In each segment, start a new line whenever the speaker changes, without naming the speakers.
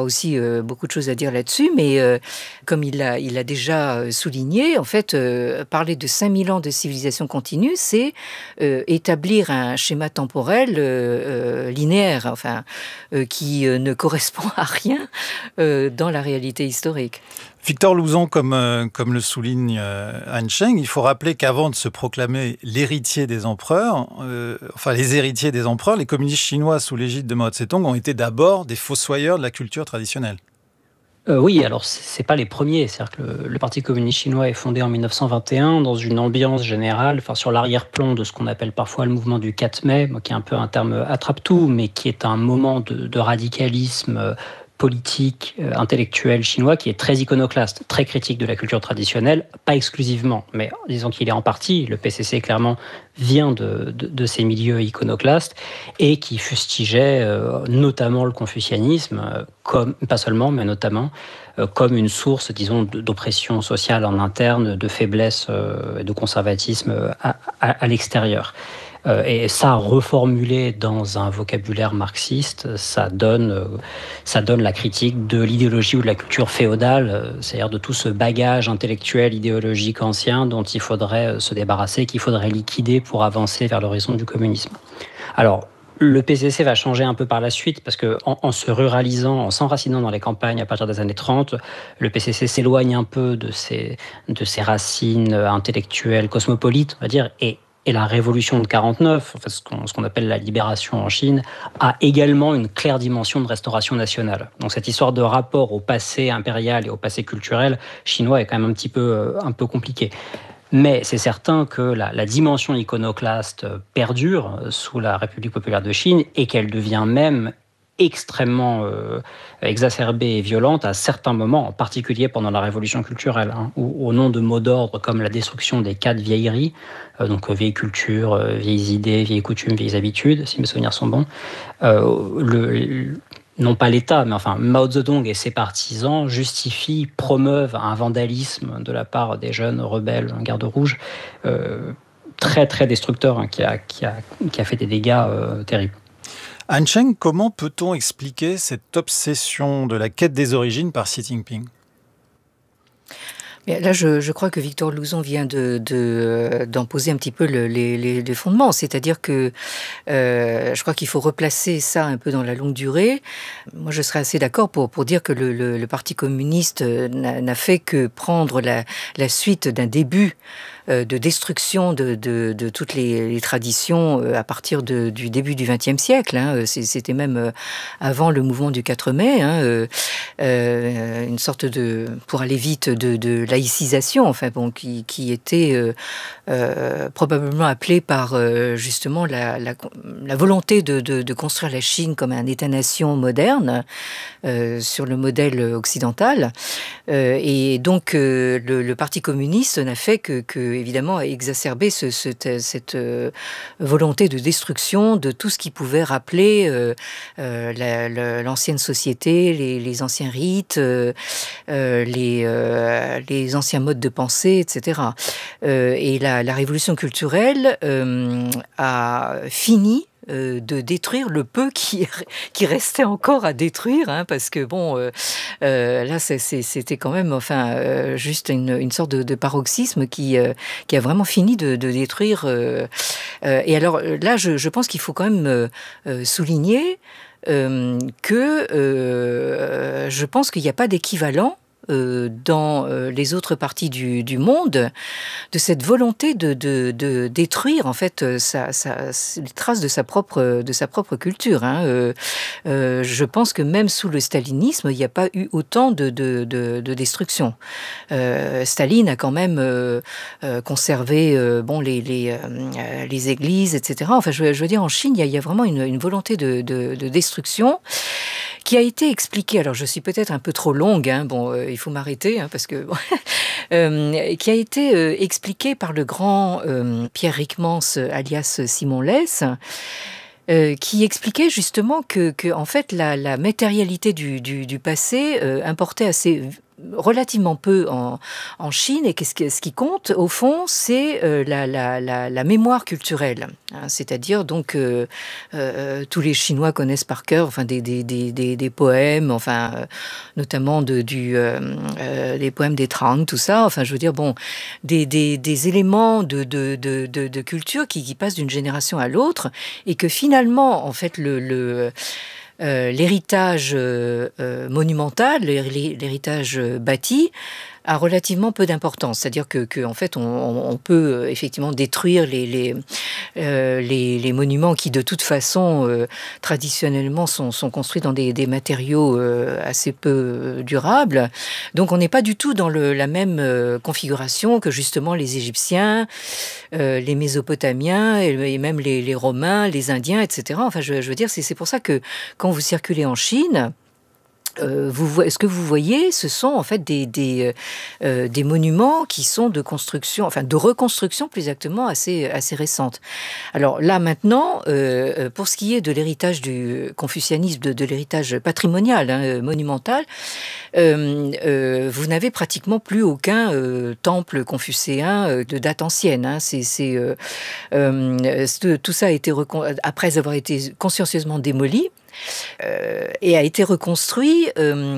aussi beaucoup de choses à dire là-dessus, mais comme il l'a déjà souligné, en fait, parler de 5000 ans de civilisation continue, c'est établir un schéma temporel linéaire, enfin, qui ne correspond à rien dans la réalité historique.
Victor Louzon, comme le souligne Han Sheng, il faut rappeler qu'avant de se proclamer l'héritier des empereurs, les héritiers des empereurs, les communistes chinois sous l'égide de Mao Tse-tung ont été d'abord des fossoyeurs de la culture traditionnelle.
Oui, alors c'est pas les premiers. C'est-à-dire que le Parti communiste chinois est fondé en 1921 dans une ambiance générale, sur l'arrière-plan de ce qu'on appelle parfois le mouvement du 4 mai, qui est un peu un terme attrape-tout, mais qui est un moment de radicalisme politique, intellectuel chinois qui est très iconoclaste, très critique de la culture traditionnelle, pas exclusivement, mais disons qu'il est en partie. Le PCC, clairement, vient de ces milieux iconoclastes et qui fustigeait notamment le confucianisme, comme, pas seulement, mais notamment, comme une source, disons, d'oppression sociale en interne, de faiblesse et de conservatisme à l'extérieur. Et ça, reformulé dans un vocabulaire marxiste, ça donne la critique de l'idéologie ou de la culture féodale, c'est-à-dire de tout ce bagage intellectuel, idéologique ancien dont il faudrait se débarrasser, qu'il faudrait liquider pour avancer vers l'horizon du communisme. Alors, le PCC va changer un peu par la suite parce qu'en se ruralisant, en s'enracinant dans les campagnes à partir des années 30, le PCC s'éloigne un peu de ses racines intellectuelles, cosmopolites, on va dire, et la révolution de 49, ce qu'on appelle la libération en Chine, a également une claire dimension de restauration nationale. Donc cette histoire de rapport au passé impérial et au passé culturel chinois est quand même un peu compliquée. Mais c'est certain que la dimension iconoclaste perdure sous la République populaire de Chine et qu'elle devient même extrêmement exacerbée et violente à certains moments, en particulier pendant la révolution culturelle, où au nom de mots d'ordre comme la destruction des 4 vieilleries, donc vieille culture, vieilles idées, vieilles coutumes, vieilles habitudes, si mes souvenirs sont bons, non pas l'État, mais Mao Zedong et ses partisans promeuvent un vandalisme de la part des jeunes rebelles, garde rouge, très très destructeur, qui a fait des dégâts terribles.
Han Sheng, comment peut-on expliquer cette obsession de la quête des origines par Xi Jinping ?
Là, je crois que Victor Louzon vient d'en poser un petit peu les fondements. C'est-à-dire que je crois qu'il faut replacer ça un peu dans la longue durée. Moi, je serais assez d'accord pour dire que le Parti communiste n'a fait que prendre la suite d'un début de destruction de toutes les traditions à partir du début du XXe siècle. C'était même avant le mouvement du 4 mai, une sorte pour aller vite, de laïcisation, qui était probablement appelée par justement la volonté de construire la Chine comme un État-nation moderne sur le modèle occidental. Et donc le Parti communiste n'a fait que évidemment exacerber cette volonté de destruction de tout ce qui pouvait rappeler l'ancienne société, les anciens rites, les anciens modes de pensée, etc. Et la révolution culturelle a fini de détruire le peu qui restait encore à détruire, parce que là c'était quand même juste une sorte de paroxysme qui a vraiment fini de détruire. Et alors là, je pense qu'il faut quand même souligner que je pense qu'il n'y a pas d'équivalent dans les autres parties du monde, de cette volonté de détruire en fait les traces de sa propre culture. Je pense que même sous le stalinisme, il n'y a pas eu autant de destruction. Staline a quand même conservé les églises, etc. Je veux dire, en Chine, il y a vraiment une volonté de destruction qui a été expliquée. Alors, je suis peut-être un peu trop longue, il faut m'arrêter, parce que qui a été expliqué par le grand Pierre Ryckmans, alias Simon Leys, qui expliquait justement que en fait la matérialité du passé importait assez relativement peu en Chine, et ce qui compte, au fond, c'est la mémoire culturelle. Hein, c'est-à-dire, donc, tous les Chinois connaissent par cœur des poèmes, notamment les poèmes des Trang, tout ça. Enfin, je veux dire, des éléments de culture qui passent d'une génération à l'autre, et que finalement, en fait, l'héritage monumental, l'héritage bâti, a relativement peu d'importance. C'est-à-dire que en fait, on peut effectivement détruire les monuments qui, de toute façon, traditionnellement, sont construits dans des matériaux assez peu durables. Donc, on n'est pas du tout dans la même configuration que, justement, les Égyptiens, les Mésopotamiens, et même les Romains, les Indiens, etc. Enfin, je veux dire, c'est pour ça que quand vous circulez en Chine, ce que vous voyez, ce sont en fait des monuments qui sont de construction, de reconstruction plus exactement assez récente. Alors là maintenant, pour ce qui est de l'héritage du confucianisme, de l'héritage patrimonial, monumental, vous n'avez pratiquement plus aucun temple confucéen de date ancienne. Hein. Tout ça a été après avoir été consciencieusement démoli. Et a été reconstruit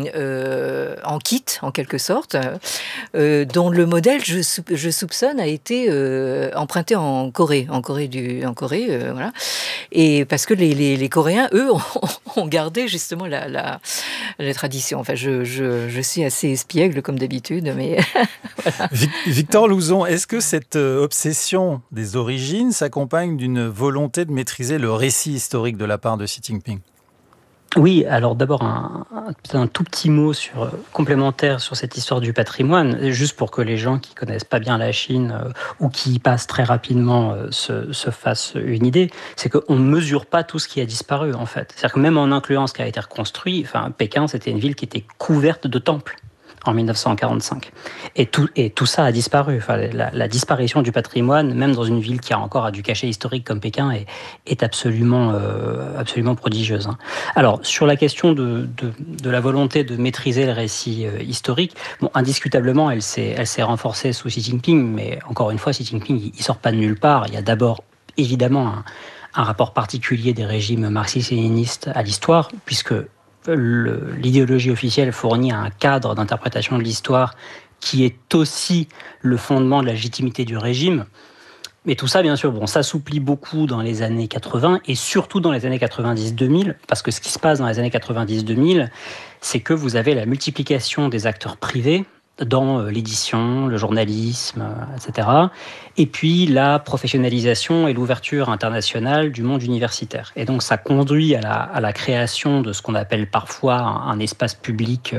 en kit, en quelque sorte, dont le modèle, je soupçonne, a été emprunté en Corée, voilà. Et parce que les Coréens, eux, ont gardé justement la tradition. Enfin, je suis assez espiègle comme d'habitude, mais voilà.
Victor Louzon, est-ce que cette obsession des origines s'accompagne d'une volonté de maîtriser le récit historique de la part de Xi Jinping ?
Oui, alors d'abord un tout petit mot complémentaire sur cette histoire du patrimoine, juste pour que les gens qui connaissent pas bien la Chine ou qui y passent très rapidement se fassent une idée, c'est qu'on ne mesure pas tout ce qui a disparu en fait. C'est-à-dire que même en incluant ce qui a été reconstruit, Pékin c'était une ville qui était couverte de temples en 1945. Et tout ça a disparu. La disparition du patrimoine, même dans une ville qui a encore du cachet historique comme Pékin, est absolument prodigieuse. Hein. Alors, sur la question de la volonté de maîtriser le récit historique, indiscutablement, elle s'est renforcée sous Xi Jinping, mais encore une fois, Xi Jinping, il sort pas de nulle part. Il y a d'abord, évidemment, un rapport particulier des régimes marxistes-léninistes à l'histoire, puisque l'idéologie officielle fournit un cadre d'interprétation de l'histoire qui est aussi le fondement de la légitimité du régime. Mais tout ça, bien sûr, s'assouplit beaucoup dans les années 80 et surtout dans les années 90-2000, parce que ce qui se passe dans les années 90-2000, c'est que vous avez la multiplication des acteurs privés dans l'édition, le journalisme, etc. Et puis la professionnalisation et l'ouverture internationale du monde universitaire. Et donc ça conduit à la création de ce qu'on appelle parfois un espace public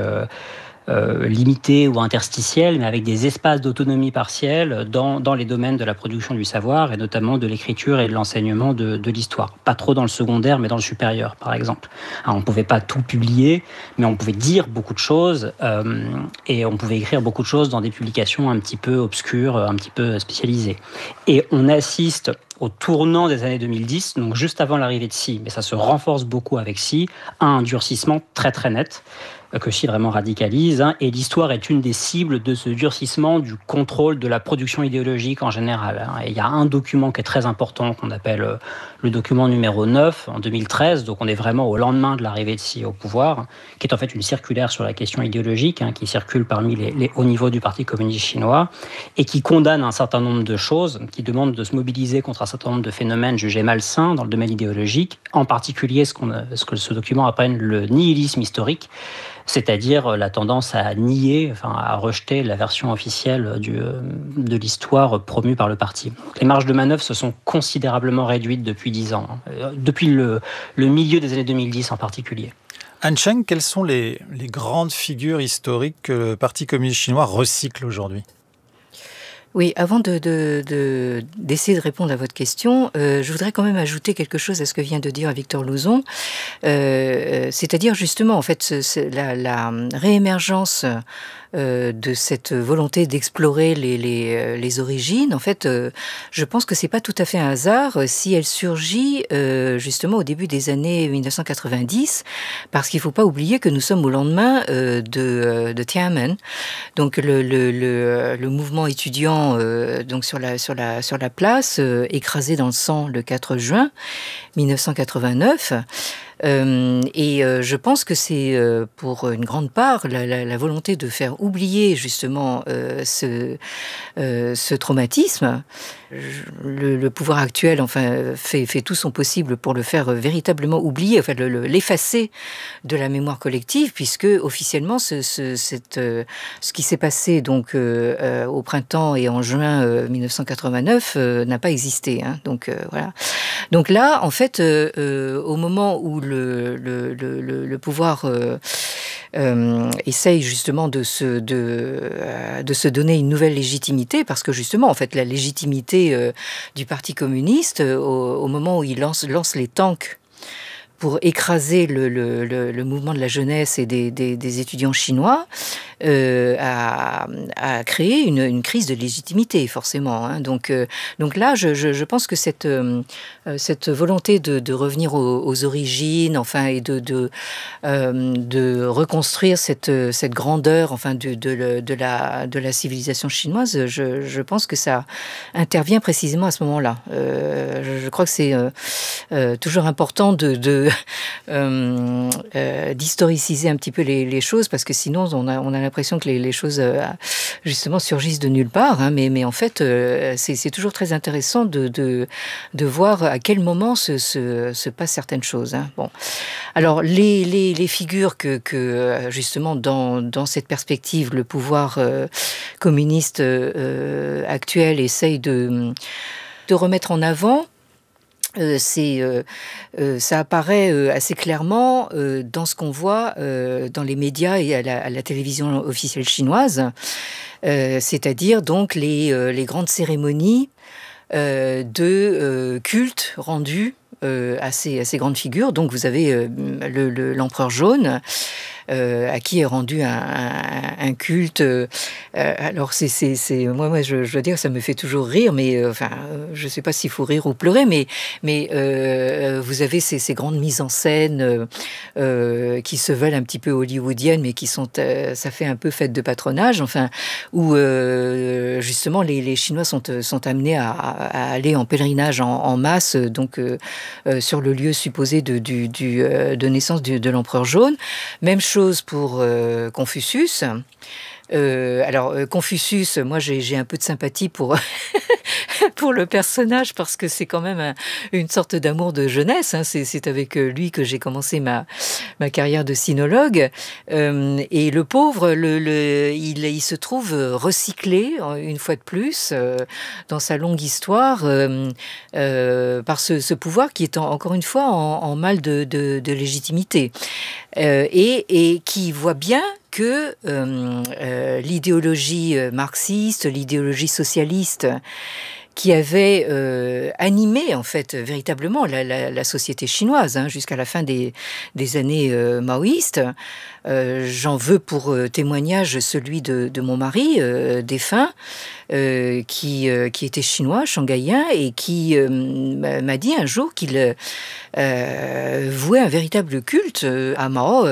limité ou interstitiel, mais avec des espaces d'autonomie partielle dans les domaines de la production du savoir, et notamment de l'écriture et de l'enseignement de l'histoire. Pas trop dans le secondaire, mais dans le supérieur, par exemple. Alors, on ne pouvait pas tout publier, mais on pouvait dire beaucoup de choses, et on pouvait écrire beaucoup de choses dans des publications un petit peu obscures, un petit peu spécialisées. Et on assiste au tournant des années 2010, donc juste avant l'arrivée de Xi, mais ça se renforce beaucoup avec Xi, à un durcissement très très net, que Xi vraiment radicalise, et l'histoire est une des cibles de ce durcissement du contrôle de la production idéologique en général. Et il y a un document qui est très important, qu'on appelle le document numéro 9, en 2013, donc on est vraiment au lendemain de l'arrivée de Xi au pouvoir, qui est en fait une circulaire sur la question idéologique, qui circule parmi les hauts niveaux du Parti communiste chinois, et qui condamne un certain nombre de choses, qui demande de se mobiliser contre un certain nombre de phénomènes jugés malsains dans le domaine idéologique, en particulier ce que ce document appelle le nihilisme historique, c'est-à-dire la tendance à nier, à rejeter la version officielle de l'histoire promue par le parti. Donc, les marges de manœuvre se sont considérablement réduites depuis 10 ans, depuis le milieu des années 2010 en particulier.
Han Sheng, quelles sont les grandes figures historiques que le Parti communiste chinois recycle aujourd'hui ?
Oui, avant d'essayer de répondre à votre question, je voudrais quand même ajouter quelque chose à ce que vient de dire Victor Louzon, c'est-à-dire justement en fait la réémergence de cette volonté d'explorer les origines. En fait, je pense que c'est pas tout à fait un hasard si elle surgit justement au début des années 1990, parce qu'il faut pas oublier que nous sommes au lendemain de Tiananmen, donc le mouvement étudiant donc sur la place écrasé dans le sang le 4 juin 1989. Je pense que c'est pour une grande part la volonté de faire oublier justement ce traumatisme. Le pouvoir actuel fait tout son possible pour le faire véritablement oublier, l'effacer de la mémoire collective, puisque officiellement ce qui s'est passé donc au printemps et en juin 1989 n'a pas existé. Hein. Donc voilà. Donc là, en fait, au moment où le pouvoir essaye justement de se donner une nouvelle légitimité, parce que justement, en fait, la légitimité du Parti communiste, au moment où il lance les tanks pour écraser le mouvement de la jeunesse et des étudiants chinois, a créé une crise de légitimité, forcément. Hein. Donc là, je pense que cette volonté de revenir aux origines, et de reconstruire cette grandeur, de la civilisation chinoise, je pense que ça intervient précisément à ce moment-là. Je crois que c'est toujours important d'historiciser un petit peu les choses, parce que sinon on a l'impression que les choses justement surgissent de nulle part, hein, mais en fait c'est toujours très intéressant de voir à quel moment se passent certaines choses. Hein. Bon, alors les figures que justement dans cette perspective le pouvoir communiste actuel essaye de remettre en avant. Ça apparaît assez clairement dans ce qu'on voit dans les médias et à la télévision officielle chinoise, c'est-à-dire donc les grandes cérémonies de culte rendues à ces grandes figures. Donc vous avez l'empereur jaune, à qui est rendu un culte. Alors moi je dois dire que ça me fait toujours rire, mais je sais pas s'il faut rire ou pleurer, mais vous avez ces grandes mises en scène qui se veulent un petit peu hollywoodiennes, mais qui sont ça fait un peu fête de patronage, où justement les Chinois sont amenés à aller en pèlerinage en masse, donc sur le lieu supposé de naissance de l'empereur jaune. Même chose pour Confucius. Confucius, moi j'ai un peu de sympathie pour pour le personnage, parce que c'est quand même une sorte d'amour de jeunesse. Hein. C'est avec lui que j'ai commencé ma carrière de sinologue. Et le pauvre, il se trouve recyclé une fois de plus dans sa longue histoire par ce pouvoir qui est encore une fois en mal de légitimité et qui voit bien que l'idéologie marxiste, l'idéologie socialiste qui avait animé en fait véritablement la société chinoise jusqu'à la fin des années maoïstes. J'en veux pour témoignage celui de mon mari défunt, qui était chinois, shanghaïen, et qui m'a dit un jour qu'il vouait un véritable culte à Mao,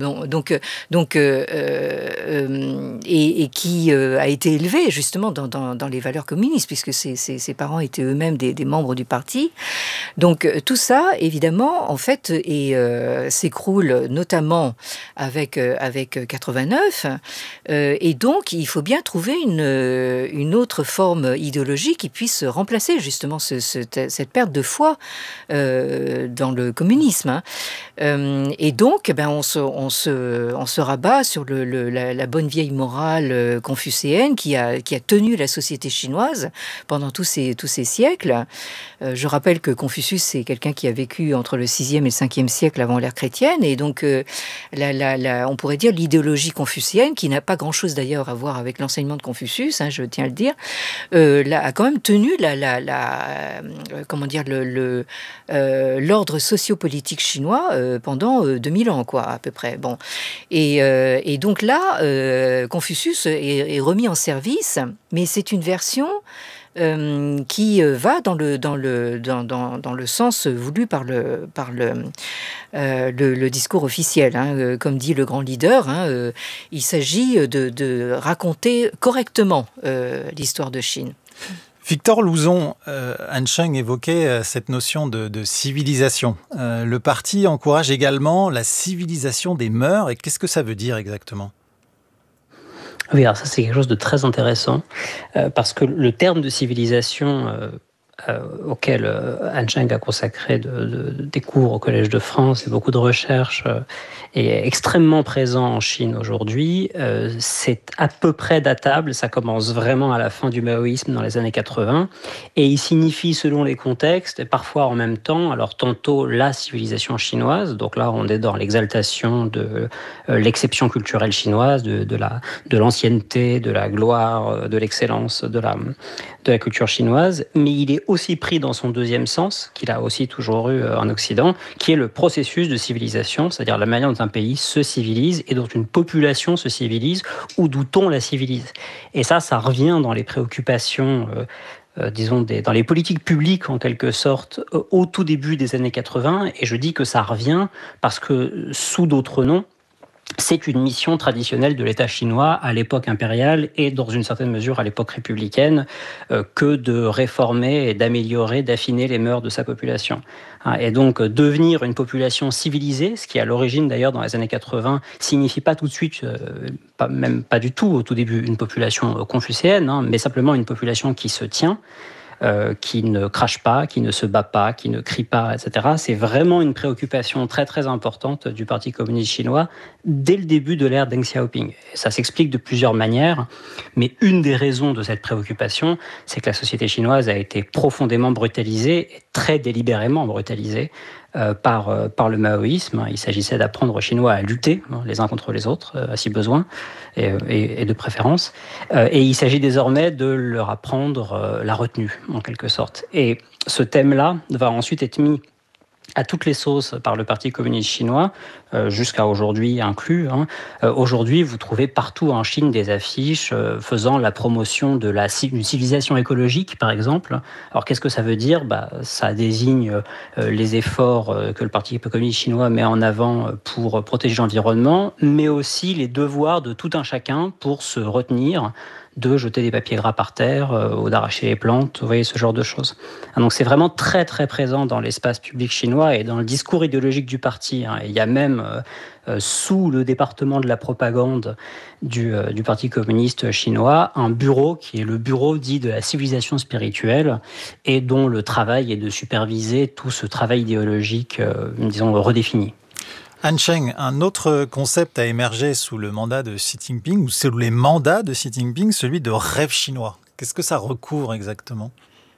et qui a été élevé justement dans les valeurs communistes, puisque ses parents étaient eux-mêmes des membres du parti. Donc tout ça, évidemment, en fait, s'écroule notamment avec 89, et donc il faut bien trouver une autre forme idéologique qui puisse remplacer justement cette perte de foi dans le communisme. Et donc, on se rabat sur la bonne vieille morale confucéenne qui a tenu la société chinoise pendant tous ces siècles. Je rappelle que Confucius, c'est quelqu'un qui a vécu entre le 6e et le 5e siècle avant l'ère chrétienne, et donc la on pourrait dire l'idéologie confucéenne, qui n'a pas grand-chose d'ailleurs à voir avec l'enseignement de Confucius, je tiens à le dire, a quand même tenu l'ordre sociopolitique chinois pendant 2000 ans, quoi, à peu près. Bon. Et donc là, Confucius est remis en service, mais c'est une version qui va dans le sens voulu par le discours officiel. Comme dit le grand leader, il s'agit de raconter correctement l'histoire de Chine.
Victor Louzon, Han Sheng évoquait cette notion de civilisation. Le parti encourage également la civilisation des mœurs. Et qu'est-ce que ça veut dire exactement ?
Oui, alors ça c'est quelque chose de très intéressant, parce que le terme de civilisation auquel Han Sheng a consacré des cours au Collège de France et beaucoup de recherches est extrêmement présent en Chine aujourd'hui. C'est à peu près datable, ça commence vraiment à la fin du maoïsme dans les années 80, et il signifie selon les contextes, et parfois en même temps, alors tantôt la civilisation chinoise, donc là on est dans l'exaltation de l'exception culturelle chinoise, de l'ancienneté, de la gloire, de l'excellence de la culture chinoise, mais il est aussi pris dans son deuxième sens, qu'il a aussi toujours eu en Occident, qui est le processus de civilisation, c'est-à-dire la manière dont un pays se civilise et dont une population se civilise ou d'où on la civilise. Et ça revient dans les préoccupations disons, dans les politiques publiques, en quelque sorte, au tout début des années 80. Et je dis que ça revient parce que, sous d'autres noms, c'est une mission traditionnelle de l'État chinois à l'époque impériale et dans une certaine mesure à l'époque républicaine que de réformer et d'améliorer, d'affiner les mœurs de sa population. Et donc devenir une population civilisée, ce qui à l'origine d'ailleurs dans les années 80 signifie pas tout de suite, même pas du tout au tout début, une population confucéenne, mais simplement une population qui se tient, qui ne crache pas, qui ne se bat pas, qui ne crie pas, etc. C'est vraiment une préoccupation très très importante du Parti communiste chinois dès le début de l'ère Deng Xiaoping. Et ça s'explique de plusieurs manières, mais une des raisons de cette préoccupation, c'est que la société chinoise a été profondément brutalisée, et très délibérément brutalisée, par le maoïsme. Il s'agissait d'apprendre aux Chinois à lutter les uns contre les autres, si besoin, et de préférence. Et il s'agit désormais de leur apprendre la retenue, en quelque sorte. Et ce thème-là va ensuite être mis à toutes les sauces par le Parti communiste chinois, jusqu'à aujourd'hui inclus. Aujourd'hui, vous trouvez partout en Chine des affiches faisant la promotion d'une civilisation écologique, par exemple. Alors, qu'est-ce que ça veut dire ? Ça désigne les efforts que le Parti communiste chinois met en avant pour protéger l'environnement, mais aussi les devoirs de tout un chacun pour se retenir de jeter des papiers gras par terre ou d'arracher les plantes, vous voyez, ce genre de choses. Donc c'est vraiment très très présent dans l'espace public chinois et dans le discours idéologique du parti. Il y a même sous le département de la propagande du Parti communiste chinois un bureau qui est le bureau dit de la civilisation spirituelle et dont le travail est de superviser tout ce travail idéologique, disons, redéfini.
Han Sheng, un autre concept a émergé sous le mandat de Xi Jinping, ou sous les mandats de Xi Jinping, celui de rêve chinois. Qu'est-ce que ça recouvre exactement ?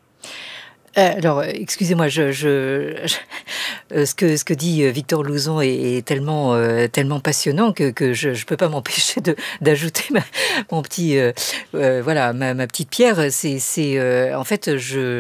Alors, excusez-moi, ce que dit Victor Louzon est tellement passionnant que je peux pas m'empêcher d'ajouter ma petite pierre. C'est en fait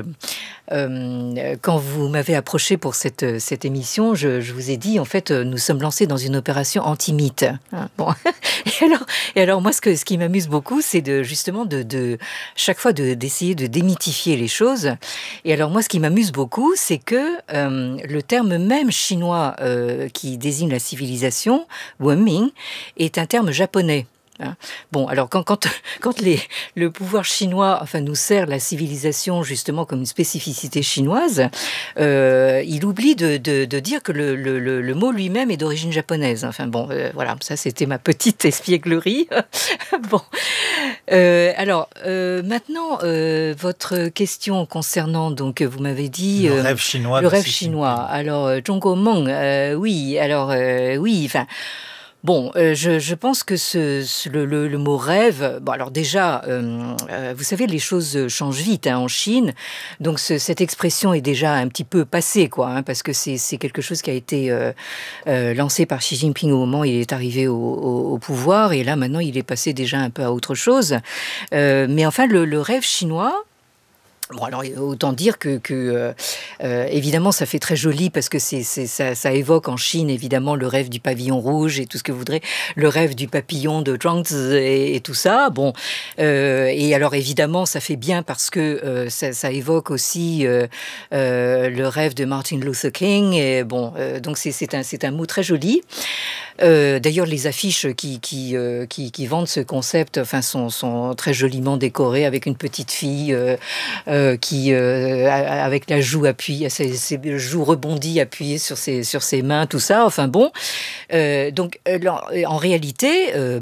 quand vous m'avez approché pour cette émission, je vous ai dit, en fait, nous sommes lancés dans une opération anti-mythe. Bon. Et alors moi, ce qui m'amuse beaucoup, c'est justement chaque fois d'essayer de démythifier les choses. Et alors moi, ce qui m'amuse beaucoup, c'est que le terme même chinois qui désigne la civilisation, Wenming, est un terme japonais. Bon, alors quand le pouvoir chinois nous sert la civilisation justement comme une spécificité chinoise, il oublie de dire que le mot lui-même est d'origine japonaise. Voilà, ça c'était ma petite espièglerie. Bon, alors maintenant votre question concernant, donc vous m'avez dit
le rêve chinois.
Le rêve chinois. Alors Zhongguo Meng, oui, alors oui, enfin. Bon, je pense que le mot rêve, bon alors déjà, vous savez, les choses changent vite en Chine, donc cette expression est déjà un petit peu passée, quoi, parce que c'est quelque chose qui a été lancé par Xi Jinping au moment où il est arrivé au pouvoir, et là maintenant il est passé déjà un peu à autre chose. Mais enfin, le rêve chinois. Bon, alors autant dire que évidemment ça fait très joli parce que ça évoque en Chine évidemment le rêve du pavillon rouge et tout ce que vous voudrez, le rêve du papillon de Zhuangzi et tout ça. Bon, et alors évidemment ça fait bien parce que ça évoque aussi le rêve de Martin Luther King. Et bon, donc c'est un mot très joli. D'ailleurs, les affiches qui vendent ce concept, enfin, sont très joliment décorées avec une petite fille qui, avec la joue appuyée, ses joues rebondies appuyées sur ses mains, tout ça. Enfin bon, donc en réalité,